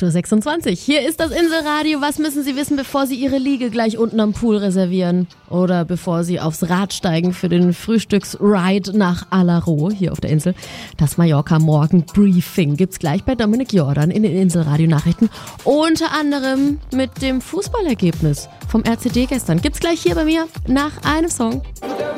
8.26 Uhr. Hier ist das Inselradio. Was müssen Sie wissen, bevor Sie Ihre Liege gleich unten am Pool reservieren? Oder bevor Sie aufs Rad steigen für den Frühstücksride nach Alaro hier auf der Insel? Das Mallorca-Morgen-Briefing gibt's gleich bei Dominik Jordan in den Inselradio-Nachrichten. Unter anderem mit dem Fußballergebnis vom RCD gestern. Gibt's gleich hier bei mir nach einem Song.